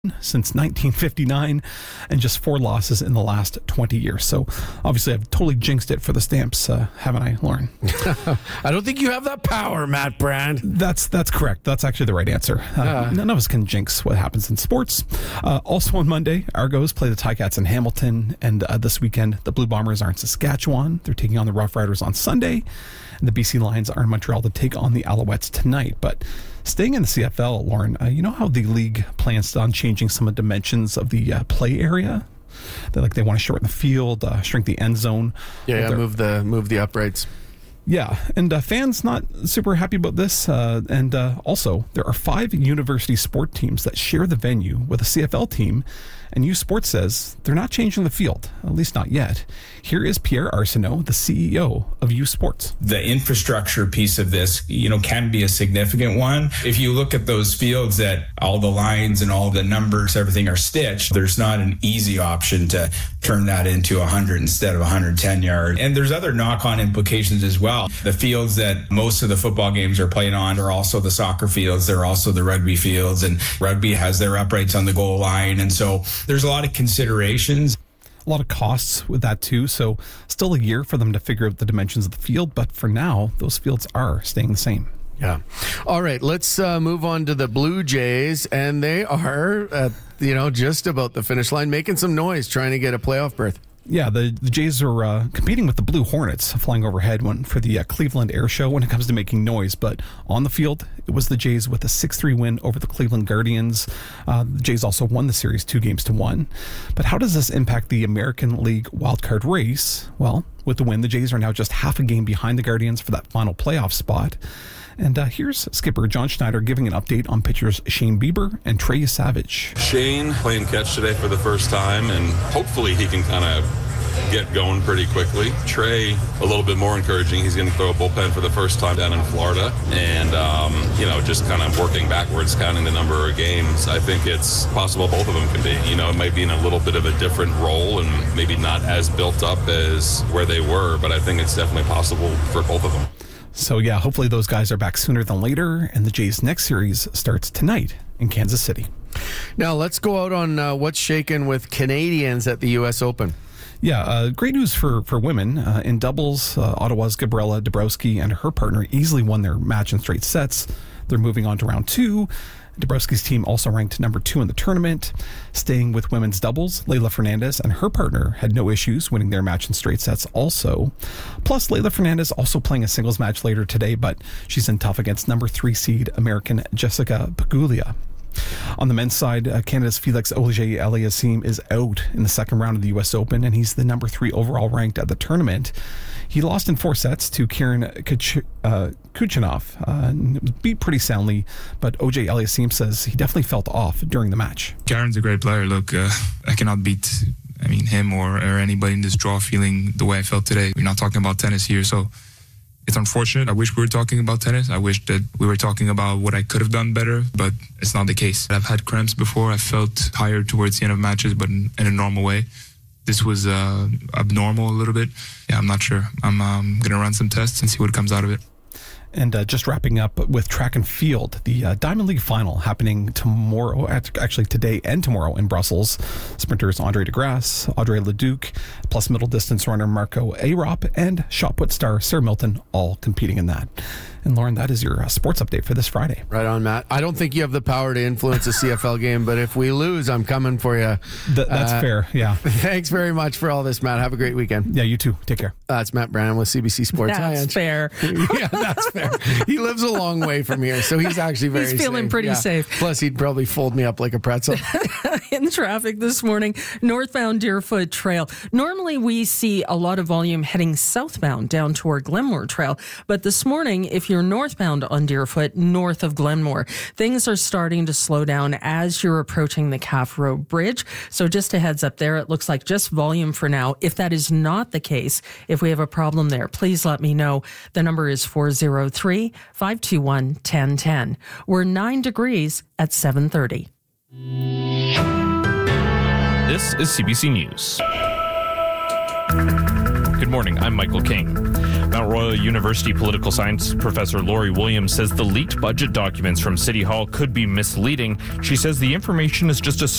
since 1959 and just 4 losses in the last 20 years. So obviously I've totally jinxed it for the Stamps, haven't I, Lauren? I don't think you have that power, Matt Brand. That's correct. That's actually the right answer. None of us can jinx what happens in sports. Also on Monday, Argos play the Ticats in Hamilton, and this weekend the Blue Bombers are in Saskatchewan. They're taking on the Rough Riders on Sunday, and the BC Lions are in Montreal to take on the Alouettes tonight. But staying in the CFL, Lauren, you know how the league plans on changing some of the dimensions of the play area? They want to shorten the field, shrink the end zone. Yeah, move the uprights. Yeah, and fans not super happy about this. And also, there are 5 university sport teams that share the venue with a CFL team, and U Sports says they're not changing the field, at least not yet. Here is Pierre Arsenault, the CEO of U Sports. The infrastructure piece of this, can be a significant one. If you look at those fields that all the lines and all the numbers, everything are stitched, there's not an easy option to turn that into 100 instead of 110 yards. And there's other knock-on implications as well. The fields that most of the football games are played on are also the soccer fields. They're also the rugby fields, and rugby has their uprights on the goal line. And so there's a lot of considerations. A lot of costs with that too, so still a year for them to figure out the dimensions of the field, but for now, those fields are staying the same. Yeah. All right, let's move on to the Blue Jays, and they are, just about the finish line, making some noise, trying to get a playoff berth. Yeah, the Jays are competing with the Blue Hornets flying overhead for the Cleveland Air Show when it comes to making noise. But on the field, it was the Jays with a 6-3 win over the Cleveland Guardians. The Jays also won the series 2-1. But how does this impact the American League wildcard race? Well, with the win, the Jays are now just half a game behind the Guardians for that final playoff spot. And here's skipper John Schneider giving an update on pitchers Shane Bieber and Trey Savage. Shane playing catch today for the first time, and hopefully he can kind of get going pretty quickly. Trey, a little bit more encouraging. He's going to throw a bullpen for the first time down in Florida. And, just kind of working backwards, counting the number of games, I think it's possible both of them can be. It might be in a little bit of a different role and maybe not as built up as where they were, but I think it's definitely possible for both of them. So, yeah, hopefully those guys are back sooner than later, and the Jays' next series starts tonight in Kansas City. Now, let's go out on what's shaking with Canadians at the U.S. Open. Yeah, great news for women. In doubles, Ottawa's Gabriela Dabrowski and her partner easily won their match in straight sets. They're moving on to round 2. Dabrowski's team also ranked number 2 in the tournament. Staying with women's doubles, Leylah Fernandez and her partner had no issues winning their match in straight sets also. Plus, Leylah Fernandez also playing a singles match later today, but she's in tough against number 3 seed American Jessica Pegula. On the men's side, Canada's Felix Auger-Aliassime is out in the second round of the U.S. Open, and he's the number 3 overall ranked at the tournament. He lost in 4 sets to Kieran Kuchanov, beat pretty soundly, but Auger-Aliassime says he definitely felt off during the match. Kieran's a great player. Look, I cannot beat him or anybody in this draw feeling the way I felt today. We're not talking about tennis here, so it's unfortunate. I wish we were talking about tennis. I wish that we were talking about what I could have done better, but it's not the case. I've had cramps before. I felt tired towards the end of matches, but in a normal way. This was abnormal a little bit. Yeah, I'm not sure. I'm going to run some tests and see what comes out of it. And just wrapping up with track and field, the Diamond League final happening tomorrow, actually today and tomorrow in Brussels. Sprinters Andre de Grasse, Audrey Leduc, plus middle distance runner Marco Arop, and shot put star Sarah Milton all competing in that. And Lauren, that is your sports update for this Friday. Right on, Matt. I don't think you have the power to influence a CFL game, but if we lose, I'm coming for you. That's fair, yeah. Thanks very much for all this, Matt. Have a great weekend. Yeah, you too. Take care. That's Matt Branham with CBC Sports. That's fair. Yeah, that's fair. He lives a long way from here, so he's actually very safe. He's feeling pretty safe. Plus, he'd probably fold me up like a pretzel. In traffic this morning, northbound Deerfoot Trail. Normally, we see a lot of volume heading southbound down toward Glenmore Trail, but this morning, if you're northbound on Deerfoot, north of Glenmore, things are starting to slow down as you're approaching the Calf Road Bridge. So just a heads up there, it looks like just volume for now. If that is not the case, if we have a problem there, please let me know. The number is 403-521-1010. We're 9 degrees at 7:30. This is CBC News. Good morning, I'm Michael King. Mount Royal University political science professor Lori Williams says the leaked budget documents from City Hall could be misleading. She says the information is just a